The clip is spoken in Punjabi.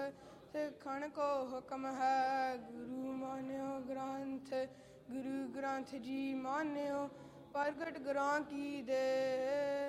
ਸਿੱਖਣ ਕੋ ਹੁਕਮ ਹੈ। ਗੁਰੂ ਮਾਨਿਓ ਗ੍ਰੰਥ, ਗੁਰੂ ਗ੍ਰੰਥ ਜੀ ਮਾਨਿਓ ਪ੍ਰਗਟ ਗੁਰਾਂ ਕੀ ਦੇ।